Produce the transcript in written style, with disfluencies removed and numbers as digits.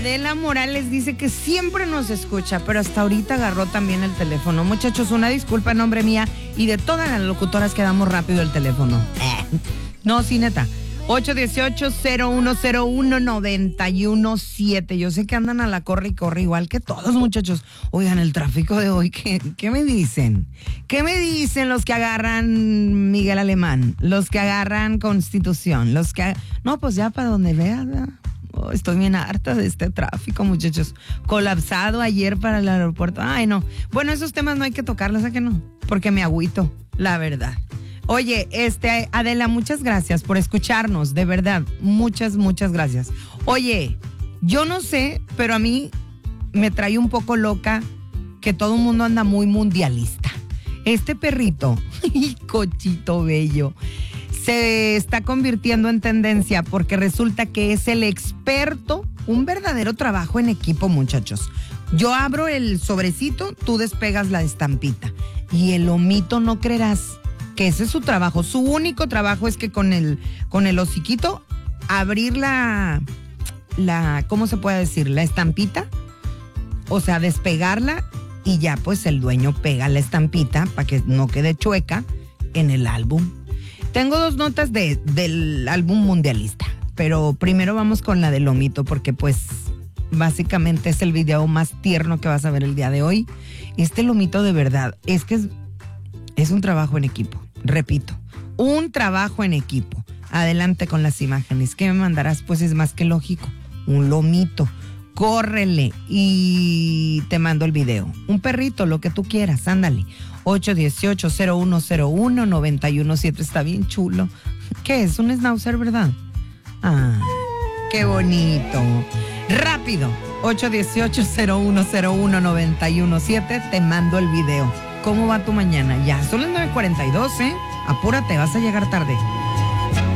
Adela Morales dice que siempre nos escucha, pero hasta ahorita agarró también el teléfono. Muchachos, una disculpa en nombre mía y de todas las locutoras que damos rápido el teléfono. No, sí, neta. 818-0101-917. Yo sé que andan a la corre y corre igual que todos, muchachos. Oigan, el tráfico de hoy, ¿qué me dicen? ¿Qué me dicen los que agarran Miguel Alemán? Los que agarran Constitución, los que... No, pues ya para donde veas, ¿verdad? Oh, estoy bien harta de este tráfico, muchachos. Colapsado ayer para el aeropuerto. Ay, no. Bueno, esos temas no hay que tocarlos, ¿a que no? Porque me agüito, la verdad. Oye, Adela, muchas gracias por escucharnos, de verdad, muchas gracias. Oye, yo no sé, pero a mí me trae un poco loca que todo el mundo anda muy mundialista. Este perrito, cochito bello, se está convirtiendo en tendencia porque resulta que es el experto, un verdadero trabajo en equipo, muchachos. Yo abro el sobrecito, tú despegas la estampita y el lomito, no creerás que ese es su trabajo. Su único trabajo es que con el hociquito abrir la ¿cómo se puede decir? La estampita, o sea, despegarla y ya pues el dueño pega la estampita para que no quede chueca en el álbum. Tengo dos notas del álbum mundialista, pero primero vamos con la del lomito porque pues básicamente es el video más tierno que vas a ver el día de hoy. Este lomito de verdad, es que es un trabajo en equipo. Repito, un trabajo en equipo. Adelante con las imágenes. ¿Qué me mandarás? Pues es más que lógico. Un lomito. Córrele y te mando el video. Un perrito, lo que tú quieras, ándale. 818-0101-917. Está bien chulo. ¿Qué es? Un schnauzer, ¿verdad? Ah, qué bonito. Rápido. 818-0101-917. Te mando el video. ¿Cómo va tu mañana? Ya, son las 9:42, ¿eh? Apúrate, vas a llegar tarde.